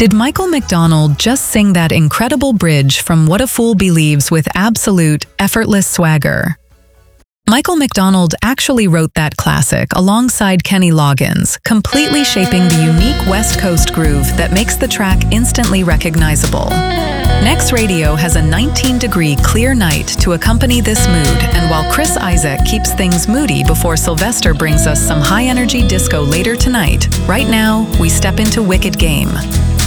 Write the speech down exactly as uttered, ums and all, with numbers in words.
Did Michael McDonald just sing that incredible bridge from What a Fool Believes with absolute, effortless swagger? Michael McDonald actually wrote that classic alongside Kenny Loggins, completely shaping the unique West Coast groove that makes the track instantly recognizable. Next Radio has a nineteen degree clear night to accompany this mood, and while Chris Isaak keeps things moody before Sylvester brings us some high-energy disco later tonight, right now, we step into Wicked Game.